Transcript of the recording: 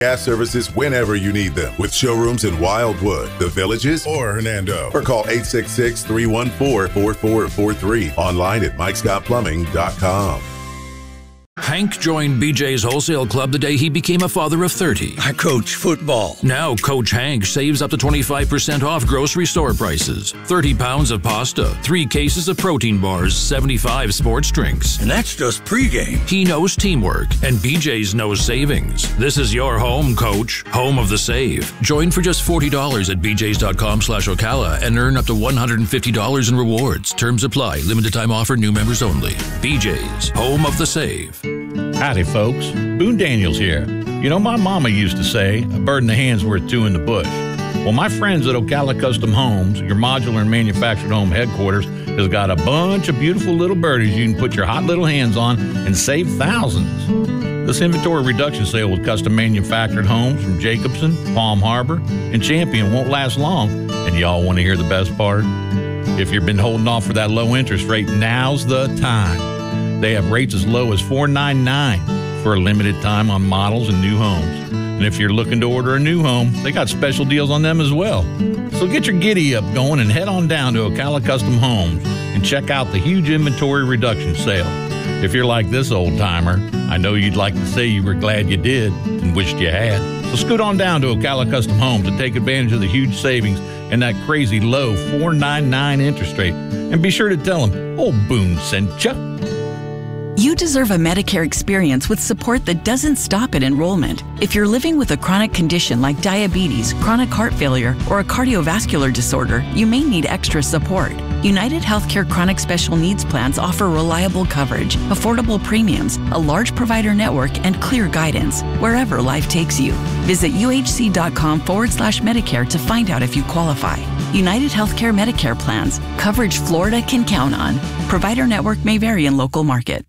Gas services whenever you need them with showrooms in Wildwood, The Villages, or Hernando. Or call 866-314-4443. Online at mikescottplumbing.com. Hank joined BJ's Wholesale Club the day he became a father of 30. I coach football. Now Coach Hank saves up to 25% off grocery store prices. 30 pounds of pasta, 3 cases of protein bars, 75 sports drinks. And that's just pregame. He knows teamwork, and BJ's knows savings. This is your home, Coach. Home of the save. Join for just $40 at bjs.com/Ocala and earn up to $150 in rewards. Terms apply. Limited time offer. New members only. BJ's. Home of the save. Howdy, folks. Boone Daniels here. You know, my mama used to say, a bird in the hand's worth 2 in the bush. Well, my friends at Ocala Custom Homes, your modular and manufactured home headquarters, has got a bunch of beautiful little birdies you can put your hot little hands on and save thousands. This inventory reduction sale with custom manufactured homes from Jacobson, Palm Harbor, and Champion won't last long. And y'all want to hear the best part? If you've been holding off for that low interest rate, now's the time. They have rates as low as $4.99 for a limited time on models and new homes. And if you're looking to order a new home, they got special deals on them as well. So get your giddy up going and head on down to Ocala Custom Homes and check out the huge inventory reduction sale. If you're like this old timer, I know you'd like to say you were glad you did and wished you had. So scoot on down to Ocala Custom Homes and take advantage of the huge savings and that crazy low $4.99 interest rate. And be sure to tell them, old Boone sent ya. You deserve a Medicare experience with support that doesn't stop at enrollment. If you're living with a chronic condition like diabetes, chronic heart failure, or a cardiovascular disorder, you may need extra support. United Healthcare Chronic Special Needs Plans offer reliable coverage, affordable premiums, a large provider network, and clear guidance wherever life takes you. Visit uhc.com/Medicare to find out if you qualify. United Healthcare Medicare plans, coverage Florida can count on. Provider network may vary in local market.